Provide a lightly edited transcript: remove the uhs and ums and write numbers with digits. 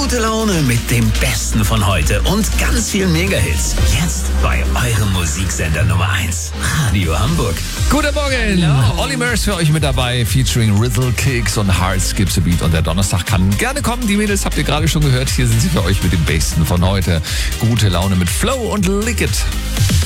Gute Laune mit dem Besten von heute und ganz vielen Mega-Hits. Jetzt bei eurem Musiksender Nummer 1, Radio Hamburg. Guten Morgen, Olly Murs für euch mit dabei, featuring Rizzle, Kicks und Hard Skips a Beat. Und der Donnerstag kann gerne kommen. Die Mädels habt ihr gerade schon gehört. Hier sind sie für euch mit dem Besten von heute. Gute Laune mit Flow und Lick It.